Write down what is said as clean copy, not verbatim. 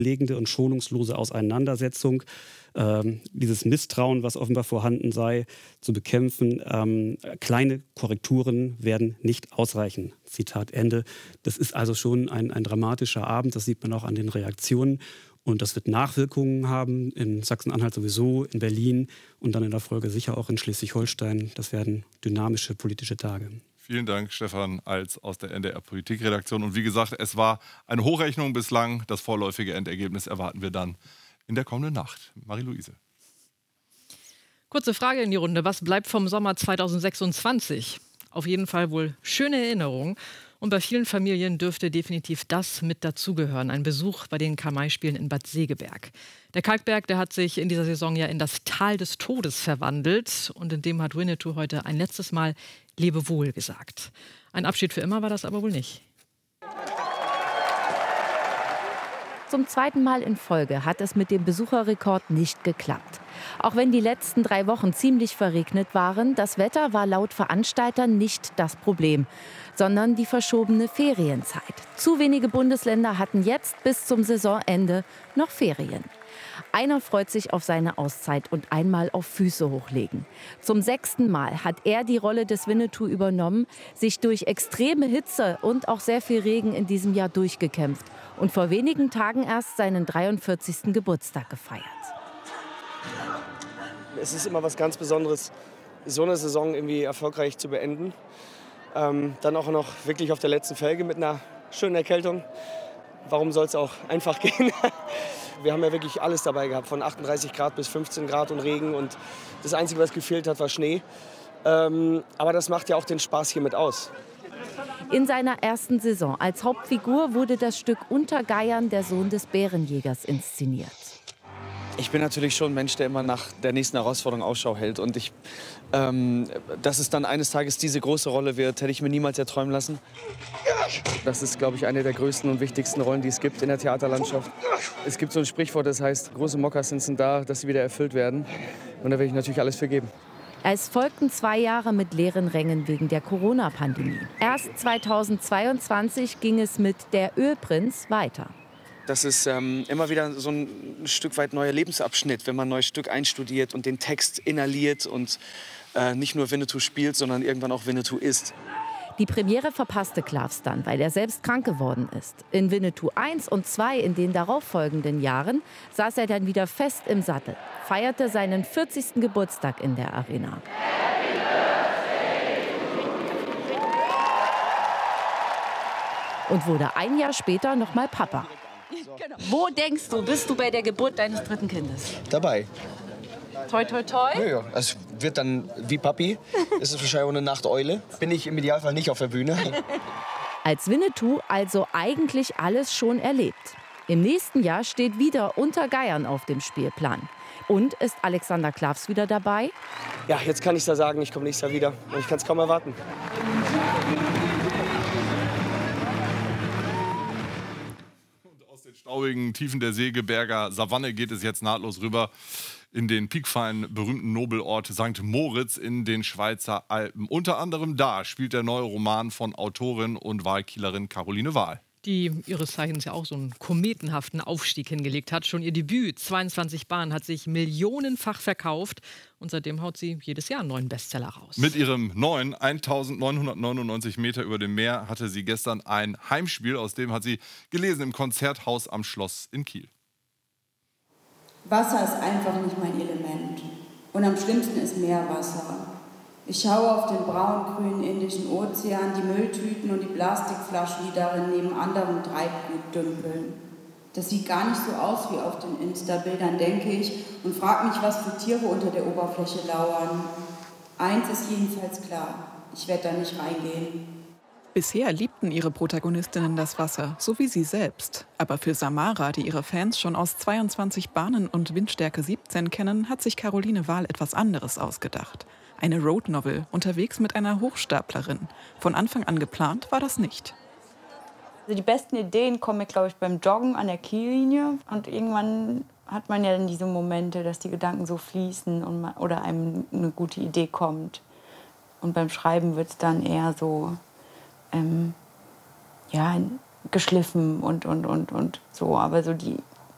legende und schonungslose Auseinandersetzung, dieses Misstrauen, was offenbar vorhanden sei, zu bekämpfen. Kleine Korrekturen werden nicht ausreichen. Zitat Ende. Das ist also schon ein dramatischer Abend. Das sieht man auch an den Reaktionen. Und das wird Nachwirkungen haben in Sachsen-Anhalt sowieso, in Berlin und dann in der Folge sicher auch in Schleswig-Holstein. Das werden dynamische politische Tage. Vielen Dank, Stefan Alz aus der NDR-Politikredaktion. Und wie gesagt, es war eine Hochrechnung bislang. Das vorläufige Endergebnis erwarten wir dann in der kommenden Nacht. Marie-Louise. Kurze Frage in die Runde. Was bleibt vom Sommer 2026? Auf jeden Fall wohl schöne Erinnerungen. Und bei vielen Familien dürfte definitiv das mit dazugehören. Ein Besuch bei den Karl-May-Spielen in Bad Segeberg. Der Kalkberg, der hat sich in dieser Saison ja in das Tal des Todes verwandelt. Und in dem hat Winnetou heute ein letztes Mal Lebewohl gesagt. Ein Abschied für immer war das aber wohl nicht. Zum zweiten Mal in Folge hat es mit dem Besucherrekord nicht geklappt. Auch wenn die letzten 3 Wochen ziemlich verregnet waren, das Wetter war laut Veranstaltern nicht das Problem, sondern die verschobene Ferienzeit. Zu wenige Bundesländer hatten jetzt bis zum Saisonende noch Ferien. Einer freut sich auf seine Auszeit und einmal auf Füße hochlegen. Zum 6. Mal hat er die Rolle des Winnetou übernommen, sich durch extreme Hitze und auch sehr viel Regen in diesem Jahr durchgekämpft und vor wenigen Tagen erst seinen 43. Geburtstag gefeiert. Es ist immer was ganz Besonderes, so eine Saison irgendwie erfolgreich zu beenden. Dann auch noch wirklich auf der letzten Felge mit einer schönen Erkältung. Warum soll es auch einfach gehen? Wir haben ja wirklich alles dabei gehabt, von 38 Grad bis 15 Grad und Regen. Und das Einzige, was gefehlt hat, war Schnee. Aber das macht ja auch den Spaß hier mit aus. In seiner ersten Saison als Hauptfigur wurde das Stück Untergeiern, der Sohn des Bärenjägers, inszeniert. Ich bin natürlich schon ein Mensch, der immer nach der nächsten Herausforderung Ausschau hält. Und dass es dann eines Tages diese große Rolle wird, hätte ich mir niemals erträumen lassen. Das ist, glaube ich, eine der größten und wichtigsten Rollen, die es gibt in der Theaterlandschaft. Es gibt so ein Sprichwort, das heißt, große Mokassins sind da, dass sie wieder erfüllt werden. Und da werde ich natürlich alles für geben. Es folgten 2 Jahre mit leeren Rängen wegen der Corona-Pandemie. Erst 2022 ging es mit Der Ölprinz weiter. Das ist immer wieder so ein Stück weit neuer Lebensabschnitt, wenn man ein neues Stück einstudiert und den Text inhaliert und nicht nur Winnetou spielt, sondern irgendwann auch Winnetou ist. Die Premiere verpasste Klaffs dann, weil er selbst krank geworden ist. In Winnetou 1 und 2 in den darauffolgenden Jahren saß er dann wieder fest im Sattel, feierte seinen 40. Geburtstag in der Arena. Und wurde ein Jahr später noch mal Papa. Wo denkst du, bist du bei der Geburt deines 3. Kindes? Dabei. Toi, toi, toi? Ja, ja. Es wird dann wie Papi. Es ist wahrscheinlich auch eine Nachteule. Bin ich im Idealfall nicht auf der Bühne. Als Winnetou also eigentlich alles schon erlebt. Im nächsten Jahr steht wieder Untergeiern auf dem Spielplan. Und ist Alexander Klaffs wieder dabei? Ja, jetzt kann ich da sagen, ich komme nächstes Jahr wieder. Und ich kann es kaum erwarten. Aus den staubigen Tiefen der Segeberger Savanne geht es jetzt nahtlos rüber in den piekfeinen berühmten Nobelort St. Moritz in den Schweizer Alpen. Unter anderem da spielt der neue Roman von Autorin und Wahlkielerin Caroline Wahl, Die ihres Zeichens ja auch so einen kometenhaften Aufstieg hingelegt hat. Schon ihr Debüt, 22 Bahnen, hat sich millionenfach verkauft. Und seitdem haut sie jedes Jahr einen neuen Bestseller raus. Mit ihrem neuen 1999 Meter über dem Meer hatte sie gestern ein Heimspiel. Aus dem hat sie gelesen im Konzerthaus am Schloss in Kiel. Wasser ist einfach nicht mein Element. Und am schlimmsten ist Meerwasser. Ich schaue auf den braun-grünen Indischen Ozean, die Mülltüten und die Plastikflaschen, die darin neben anderem Treibgut dümpeln. Das sieht gar nicht so aus wie auf den Insta-Bildern, denke ich, und frage mich, was für Tiere unter der Oberfläche lauern. Eins ist jedenfalls klar, ich werde da nicht reingehen. Bisher liebten ihre Protagonistinnen das Wasser, so wie sie selbst. Aber für Samara, die ihre Fans schon aus 22 Bahnen und Windstärke 17 kennen, hat sich Caroline Wahl etwas anderes ausgedacht. Eine Roadnovel, unterwegs mit einer Hochstaplerin. Von Anfang an geplant war das nicht. Also die besten Ideen kommen mir, glaube ich, beim Joggen an der Kiellinie. Und irgendwann hat man ja dann diese Momente, dass die Gedanken so fließen und oder einem eine gute Idee kommt. Und beim Schreiben wird es dann eher so ja, geschliffen und so. Aber so die